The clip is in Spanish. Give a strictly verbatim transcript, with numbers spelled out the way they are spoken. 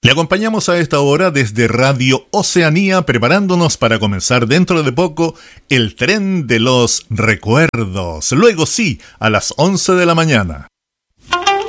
Le acompañamos a esta hora desde Radio Oceanía, preparándonos para comenzar dentro de poco el tren de los recuerdos. Luego sí, a las once de la mañana.